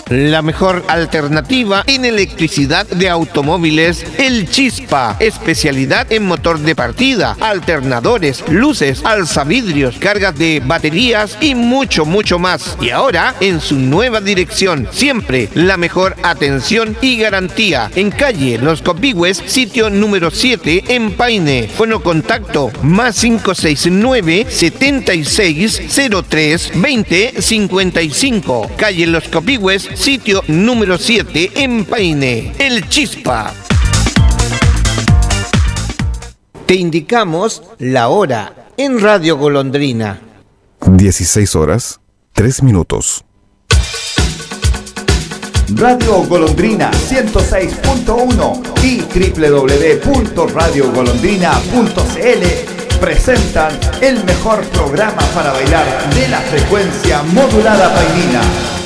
La mejor alternativa en electricidad de automóviles, El Chispa. Especialidad en motor de partida, alternadores, luces, alzavidrios, cargas de baterías y mucho más. Y ahora en su nueva dirección, siempre la mejor atención y garantía. En calle Los Copihue, sitio número 7 en Paine. Fono contacto más 569-7603-2055. Calle Los Copihue, sitio número 7 en Paine. El Chispa. Te indicamos la hora en Radio Golondrina. 16 horas, 3 minutos. Radio Golondrina 106.1 y www.radiogolondrina.cl presentan el mejor programa para bailar de la frecuencia modulada painina.